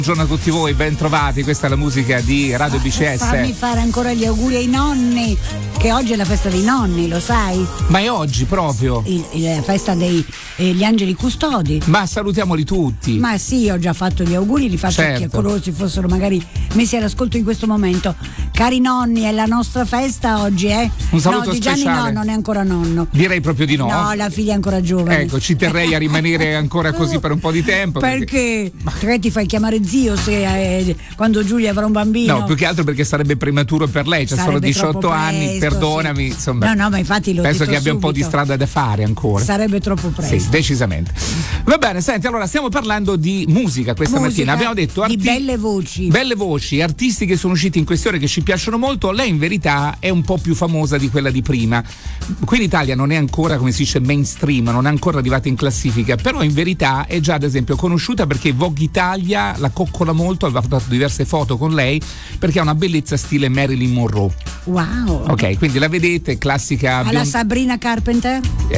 Buongiorno a tutti voi, ben trovati, questa è la musica di Radio BCS. Fammi fare ancora gli auguri ai nonni, che oggi è la festa dei nonni, lo sai? Ma è oggi proprio? La festa degli angeli custodi. Ma salutiamoli tutti. Ma sì, ho già fatto gli auguri, li faccio anche a coloro si fossero magari messi all'ascolto in questo momento. Cari nonni, è la nostra festa oggi, eh? Un saluto no, di Gianni speciale. no, non è ancora nonno. Direi proprio di no. No, la figlia è ancora giovane. Ecco, ci terrei a rimanere ancora così per un po' di tempo. Perché ti fai chiamare zio se quando Giulia avrà un bambino? No, più che altro perché sarebbe prematuro per lei, cioè solo 18 anni, presto, perdonami, sì. insomma. No, ma infatti lo penso detto che abbia subito. un po' di strada da fare ancora. Sarebbe troppo presto. Sì, decisamente. Va bene, senti, allora stiamo parlando di musica questa mattina. Abbiamo detto di belle voci. Belle voci, artisti che sono usciti in queste ore che ci piacciono molto. Lei in verità è un po' più famosa di quella di prima. Qui in Italia non è ancora, come si dice, mainstream, non è ancora arrivata in classifica, però in verità è già ad esempio conosciuta perché Vogue Italia la coccola molto, aveva fatto diverse foto con lei perché ha una bellezza stile Marilyn Monroe. Wow. Ok, quindi la vedete, classica. Alla Sabrina Carpenter?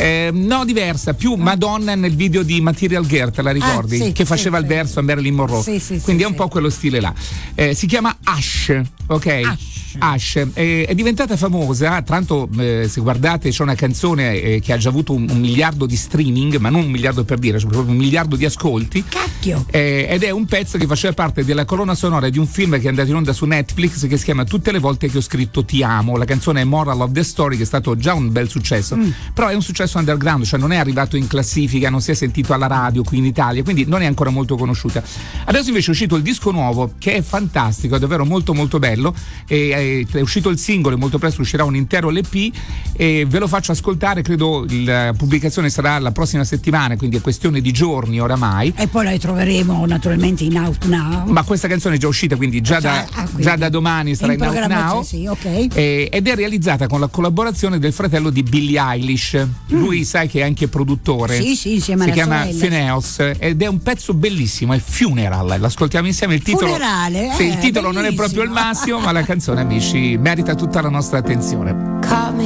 No, diversa, più Madonna nel video di Material Girl, te la ricordi? Sì, che faceva il verso a Marilyn Monroe. Sì, quindi è un po' quello stile là. Si chiama Ash, ok? Ash. È diventata famosa, tra l'altro se guardate c'è una canzone che ha già avuto un miliardo di streaming, ma non un miliardo per dire, cioè proprio un miliardo di ascolti. Cacchio! Ed è un pezzo che faceva parte della colonna sonora di un film che è andato in onda su Netflix che si chiama Tutte le volte che ho scritto ti amo. La canzone è Moral of the Story, che è stato già un bel successo, però è un successo underground, cioè non è arrivato in classifica, non si è sentito alla radio qui in Italia, quindi non è ancora molto conosciuta. Adesso invece è uscito il disco nuovo che è fantastico, è davvero molto molto bello, è uscito il singolo e molto presto uscirà un intero LP e ve lo faccio ascoltare, credo la pubblicazione sarà la prossima settimana, quindi è questione di giorni oramai. E poi la troveremo naturalmente in Out Now. Ma questa canzone è già uscita, quindi già da domani sarà in Out Now. Sì, okay. Ed è realizzata con la collaborazione del fratello di Billie Eilish. Lui sai che è anche produttore. Sì, insieme alla sorella. Si chiama Phineas ed è un pezzo bellissimo, è Funeral. L'ascoltiamo insieme, il titolo. Funerale, sì, il titolo bellissimo. non è proprio il massimo, ma la canzone, amici, merita tutta la nostra attenzione.